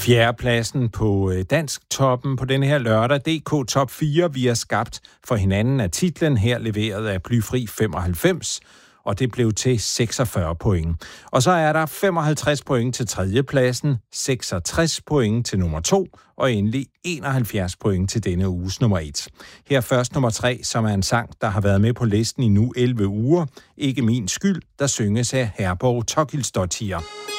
Fjerdepladsen på Dansk Toppen på denne her lørdag. DK Top 4, vi er skabt for hinanden af titlen, her leveret af Blyfri 95, og det blev til 46 point. Og så er der 55 point til tredjepladsen, 66 point til nummer 2, og endelig 71 point til denne uges nummer 1. Her først nummer 3, som er en sang, der har været med på listen i nu 11 uger. Ikke min skyld, der synges af Herborg Tokilsdottir.